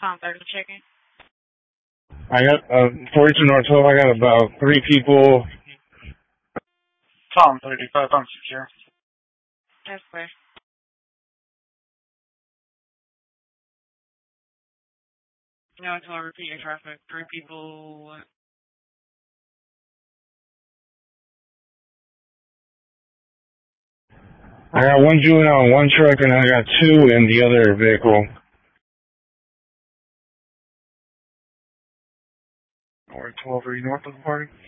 Tom 30 checking. I got 42 North 12. I got about 3 people. Tom 35, I'm secure. That's clear. No, until I repeat your traffic. 3 people. I got 1 juvenile in 1 truck, and I got 2 in the other vehicle. North 12, are you north of the party?